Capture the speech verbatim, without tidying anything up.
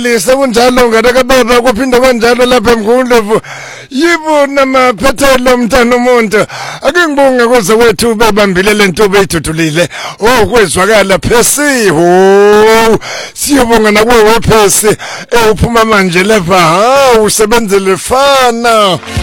Lisa kunjalo ngadakababa kuphinda kanjalo lapha eMgungundlovu yibo namaphethelo umntana umuntu ake ngibonge kuze wethu bebambile lento beyidudulile oh kwezwakala phesi ho siyobonga nakuwe wephesi uphuma manje lapha ha usebenzele fana